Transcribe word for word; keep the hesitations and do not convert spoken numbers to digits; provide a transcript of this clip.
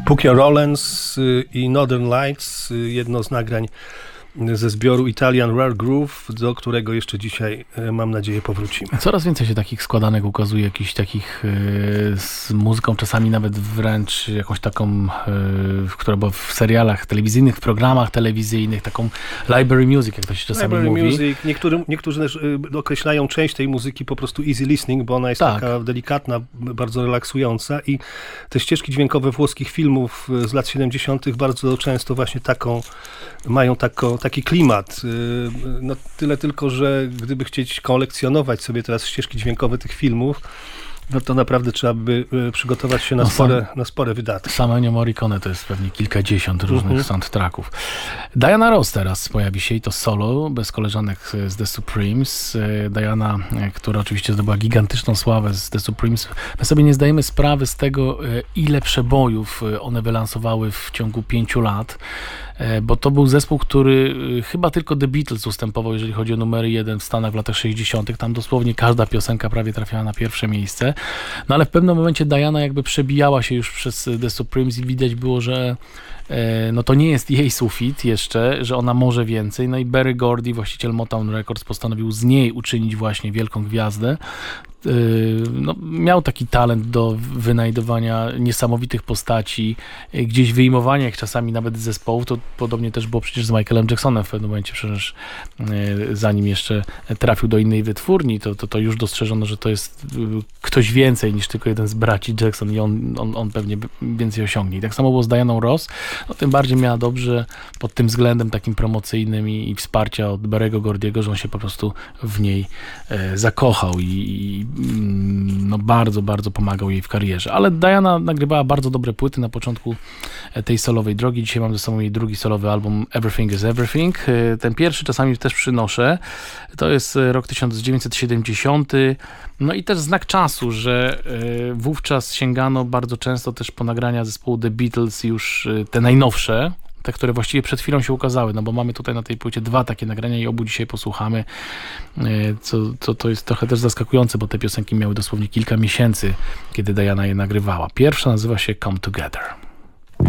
Pukia Rollins i Northern Lights, jedno z nagrań ze zbioru Italian Rare Groove, do którego jeszcze dzisiaj, mam nadzieję, powrócimy. Coraz więcej się takich składanek ukazuje, jakichś takich yy, z muzyką, czasami nawet wręcz jakąś taką, yy, która była w serialach telewizyjnych, w programach telewizyjnych, taką library music, jak to się czasami library mówi. Music. Niektóry, niektórzy też yy, określają część tej muzyki po prostu easy listening, bo ona jest tak. taka delikatna, bardzo relaksująca i te ścieżki dźwiękowe włoskich filmów z lat siedemdziesiątych bardzo często właśnie taką, mają taką taki klimat. No tyle tylko, że gdyby chcieć kolekcjonować sobie teraz ścieżki dźwiękowe tych filmów, no to naprawdę trzeba by przygotować się na, no spore, sam, na spore wydatki. Same Ennio Morricone to jest pewnie kilkadziesiąt różnych mm-hmm. soundtracków. Diana Ross teraz pojawi się i to solo, bez koleżanek z The Supremes. Diana, która oczywiście zdobyła gigantyczną sławę z The Supremes. My sobie nie zdajemy sprawy z tego, ile przebojów one wylansowały w ciągu pięciu lat, bo to był zespół, który chyba tylko The Beatles ustępował, jeżeli chodzi o numery jeden w Stanach w latach sześćdziesiątych. Tam dosłownie każda piosenka prawie trafiała na pierwsze miejsce. No ale w pewnym momencie Diana jakby przebijała się już przez The Supremes i widać było, że no to nie jest jej sufit jeszcze, że ona może więcej. No i Berry Gordy, właściciel Motown Records, postanowił z niej uczynić właśnie wielką gwiazdę. No, miał taki talent do wynajdowania niesamowitych postaci, gdzieś wyjmowania ich czasami nawet z zespołów. To podobnie też było przecież z Michaelem Jacksonem w pewnym momencie, przecież zanim jeszcze trafił do innej wytwórni, to, to, to już dostrzeżono, że to jest ktoś więcej niż tylko jeden z braci Jackson i on, on, on pewnie więcej osiągnie. I tak samo było z Dianą Ross, no, tym bardziej miała dobrze pod tym względem takim promocyjnym i, i wsparcia od Berry'ego Gordiego, że on się po prostu w niej e, zakochał i, i no bardzo, bardzo pomagał jej w karierze. Ale Diana nagrywała bardzo dobre płyty na początku tej solowej drogi. Dzisiaj mam ze sobą jej drugi solowy album Everything is Everything. Ten pierwszy czasami też przynoszę. To jest rok tysiąc dziewięćset siedemdziesiąty. No i też znak czasu, że wówczas sięgano bardzo często też po nagrania zespołu The Beatles, już te najnowsze, te, które właściwie przed chwilą się ukazały, no bo mamy tutaj na tej płycie dwa takie nagrania i obu dzisiaj posłuchamy, co, co to jest trochę też zaskakujące, bo te piosenki miały dosłownie kilka miesięcy, kiedy Diana je nagrywała. Pierwsza nazywa się Come Together.